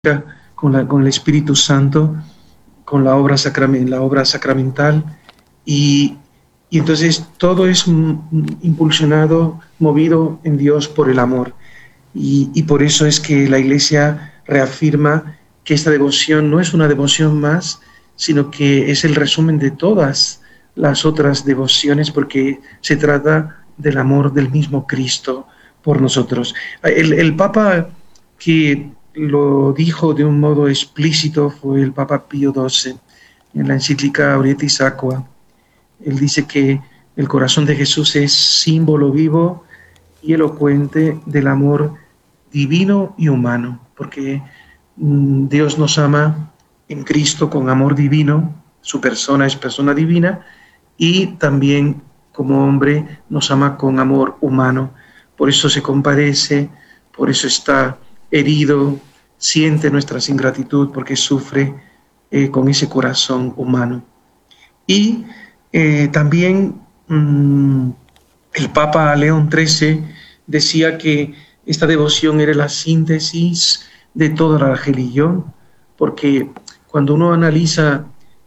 con el Espíritu Santo, con la obra sacramental, y, y entonces todo es impulsionado, movido en Dios por el amor. Y por eso es que la Iglesia reafirma que esta devoción no es una devoción más, sino que es el resumen de todas las otras devociones, porque se trata del amor del mismo Cristo por nosotros. El Papa que lo dijo de un modo explícito fue el Papa Pío XII en la encíclica Aurietis Aqua. Él dice que el corazón de Jesús es símbolo vivo y elocuente del amor divino y humano, porque Dios nos ama en Cristo con amor divino, su persona es persona divina, y también como hombre nos ama con amor humano. Por eso se compadece, por eso está herido, siente nuestra ingratitud, porque sufre con ese corazón humano. Y también el Papa León XIII decía que esta devoción era la síntesis de toda la religión, porque cuando uno analiza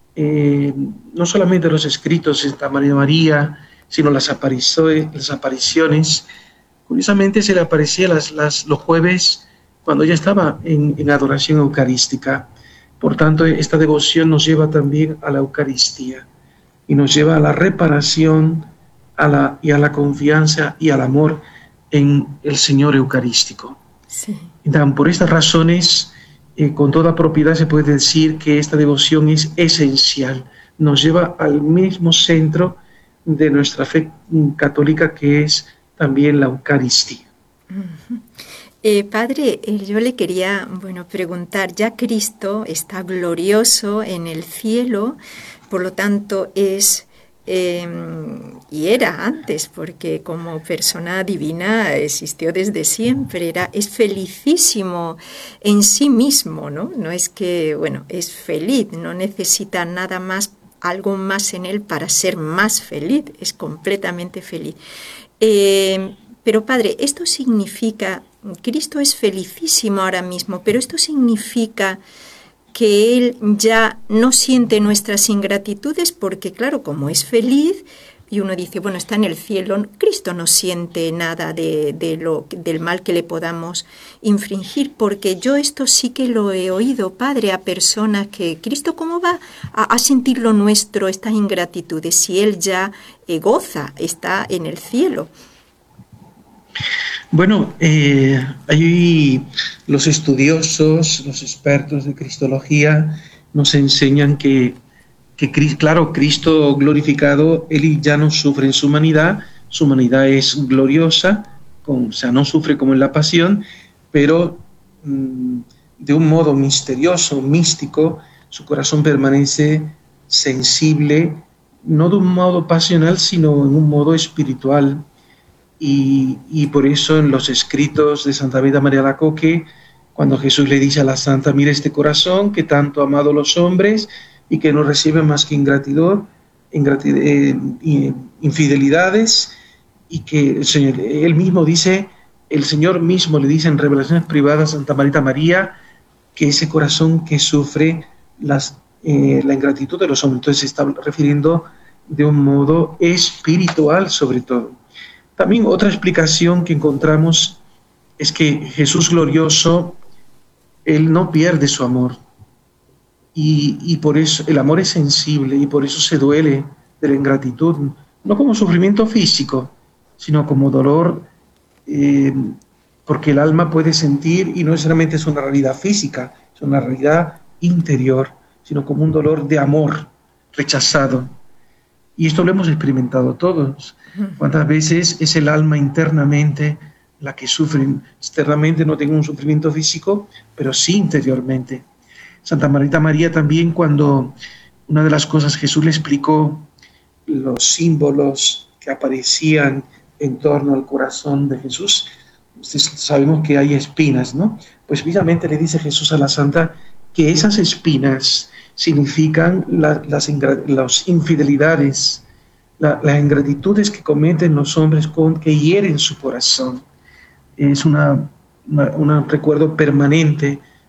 no solamente los escritos de Santa María, sino las apariciones, curiosamente se le aparecía los jueves cuando ella estaba en adoración eucarística. Por tanto, esta devoción nos lleva también a la Eucaristía y nos lleva a la reparación y a la confianza y al amor en el Señor Eucarístico. Sí. Entonces, por estas razones, con toda propiedad se puede decir que esta devoción es esencial, nos lleva al mismo centro de nuestra fe católica, que es también la Eucaristía. Uh-huh. Padre, yo le quería preguntar, ya Cristo está glorioso en el cielo, por lo tanto es, y era antes, porque como persona divina existió desde siempre, es felicísimo en sí mismo, ¿no? No es que, es feliz, no necesita nada más, algo más en él para ser más feliz, es completamente feliz. Pero Padre, esto significa, Cristo es felicísimo ahora mismo, pero esto significa que Él ya no siente nuestras ingratitudes, porque claro, como es feliz, y uno dice, está en el cielo, Cristo no siente nada del mal que le podamos infringir, porque yo esto sí que lo he oído, Padre, a personas que, Cristo, ¿cómo va a sentir lo nuestro, estas ingratitudes, si Él ya goza, está en el cielo? Ahí los estudiosos, los expertos de Cristología nos enseñan que claro, Cristo glorificado, Él ya no sufre en su humanidad es gloriosa, no sufre como en la pasión, pero de un modo misterioso, místico, su corazón permanece sensible, no de un modo pasional, sino en un modo espiritual. Y por eso en los escritos de Santa Beda María Alacoque, cuando Jesús le dice a la santa, mira este corazón que tanto ha amado a los hombres y que no recibe más que infidelidades, y que el Señor mismo le dice en revelaciones privadas a Santa Marita María que ese corazón que sufre la ingratitud de los hombres. Entonces se está refiriendo de un modo espiritual sobre todo. También otra explicación que encontramos es que Jesús glorioso, Él no pierde su amor, y por eso el amor es sensible, y por eso se duele de la ingratitud, no como sufrimiento físico, sino como dolor, porque el alma puede sentir, y no necesariamente es una realidad física, es una realidad interior, sino como un dolor de amor rechazado. Y esto lo hemos experimentado todos. ¿Cuántas veces es el alma internamente la que sufre? Externamente no tengo un sufrimiento físico, pero sí interiormente. Santa Marita María también, cuando una de las cosas Jesús le explicó, los símbolos que aparecían en torno al corazón de Jesús, sabemos que hay espinas, ¿no? Pues precisamente le dice Jesús a la santa que esas espinas significan las infidelidades, las ingratitudes que cometen los hombres que hieren su corazón. Es un recuerdo permanente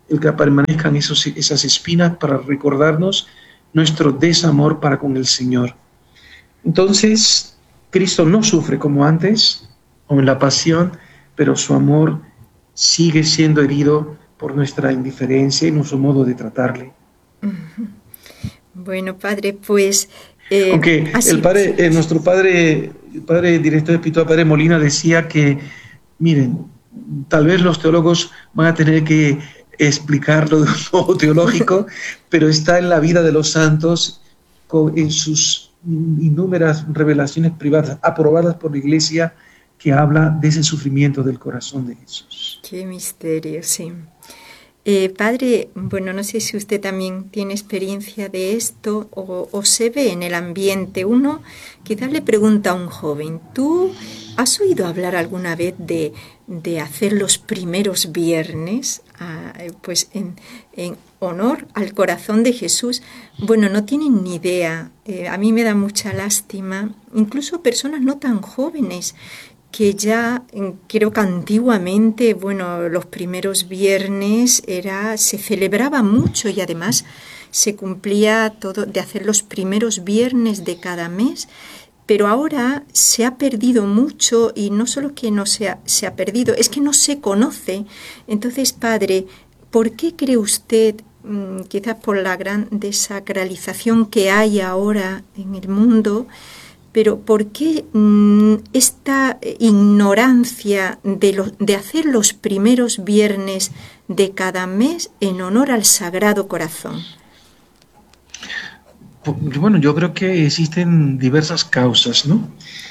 el que permanezcan esas espinas para recordarnos nuestro desamor para con el Señor. Entonces, Cristo no sufre como antes, o en la pasión, pero su amor sigue siendo herido por nuestra indiferencia y nuestro modo de tratarle. Bueno, Padre, pues... Aunque el padre, nuestro padre, el padre director espiritual, padre Molina, decía que, miren, tal vez los teólogos van a tener que explicarlo de un modo teológico, pero está en la vida de los santos, en sus innumerables revelaciones privadas, aprobadas por la Iglesia, que habla de ese sufrimiento del corazón de Jesús. Qué misterio, sí. Padre, bueno, no sé si usted también tiene experiencia de esto o se ve en el ambiente. Uno quizás le pregunta a un joven, ¿tú has oído hablar alguna vez de hacer los primeros viernes pues en honor al corazón de Jesús? Bueno, no tienen ni idea. A mí me da mucha lástima, incluso personas no tan jóvenes, que ya creo que antiguamente, bueno, los primeros viernes se celebraba mucho y además se cumplía todo de hacer los primeros viernes de cada mes, pero ahora se ha perdido mucho y no solo que no se ha perdido, es que no se conoce. Entonces, Padre, ¿por qué cree usted, quizás por la gran desacralización que hay ahora en el mundo, pero ¿por qué esta ignorancia de hacer los primeros viernes de cada mes en honor al Sagrado Corazón? Bueno, yo creo que existen diversas causas, ¿no?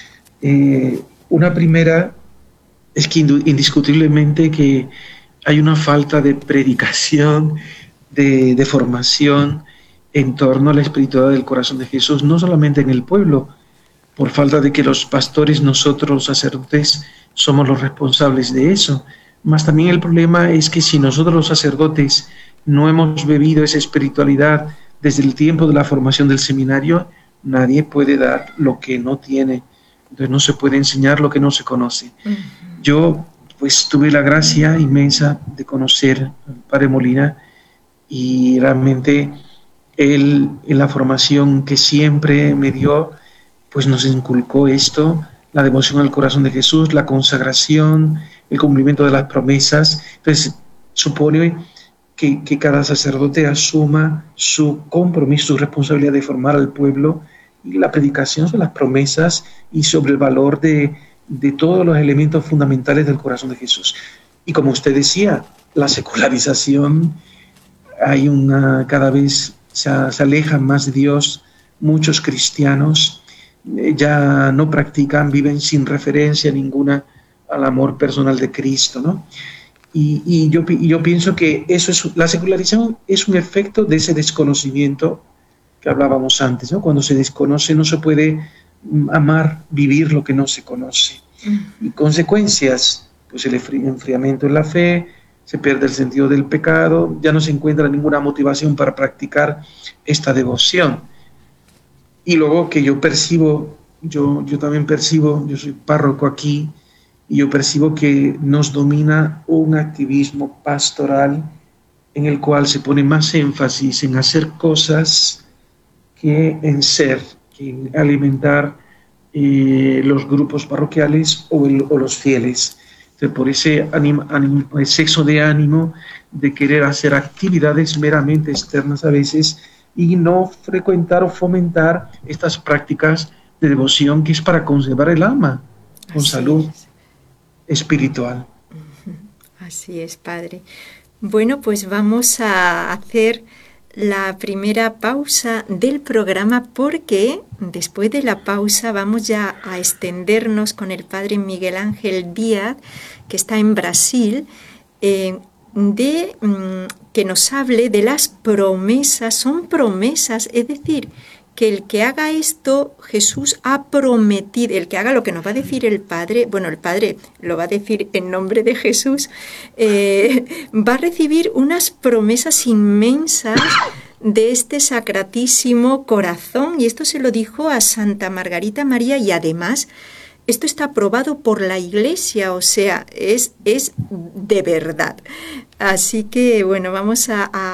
Una primera es que indiscutiblemente que hay una falta de predicación, de formación en torno a la espiritualidad del corazón de Jesús, no solamente en el pueblo, por falta de que los pastores, nosotros los sacerdotes, somos los responsables de eso. Mas también el problema es que si nosotros los sacerdotes no hemos bebido esa espiritualidad desde el tiempo de la formación del seminario, nadie puede dar lo que no tiene. Entonces no se puede enseñar lo que no se conoce. Yo pues tuve la gracia inmensa de conocer al padre Molina y realmente él, en la formación que siempre me dio, pues nos inculcó esto, la devoción al corazón de Jesús, la consagración, el cumplimiento de las promesas. Entonces, supone que cada sacerdote asuma su compromiso, su responsabilidad de formar al pueblo, y la predicación sobre las promesas y sobre el valor de todos los elementos fundamentales del corazón de Jesús. Y como usted decía, la secularización, cada vez se alejan más de Dios, muchos cristianos ya no practican, viven sin referencia ninguna al amor personal de Cristo, ¿no? Y yo pienso que la secularización es un efecto de ese desconocimiento que hablábamos antes, ¿no? Cuando se desconoce no se puede amar, vivir lo que no se conoce. Y consecuencias, pues el enfriamiento en la fe, se pierde el sentido del pecado, ya no se encuentra ninguna motivación para practicar esta devoción. Y luego que yo percibo, yo también percibo, yo soy párroco aquí, y yo percibo que nos domina un activismo pastoral en el cual se pone más énfasis en hacer cosas que en ser, que en alimentar los grupos parroquiales o los fieles. Entonces, por ese exceso de ánimo de querer hacer actividades meramente externas a veces, y no frecuentar o fomentar estas prácticas de devoción que es para conservar el alma con salud espiritual. Así es, Padre. Bueno, pues vamos a hacer la primera pausa del programa porque después de la pausa vamos ya a extendernos con el Padre Miguel Ángel Díaz, que está en Brasil, que nos hable de las promesas. Son promesas, es decir, que el que haga esto, Jesús ha prometido, el que haga lo que nos va a decir el Padre, bueno, el Padre lo va a decir en nombre de Jesús, va a recibir unas promesas inmensas de este sacratísimo corazón, y esto se lo dijo a Santa Margarita María, y además esto está aprobado por la Iglesia, o sea, es de verdad. Así que, bueno, vamos a